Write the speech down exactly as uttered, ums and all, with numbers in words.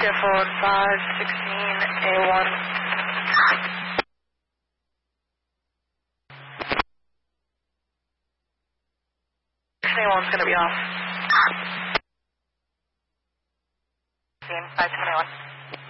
Phone five sixteen A one. A one's going to be off. five ten A one.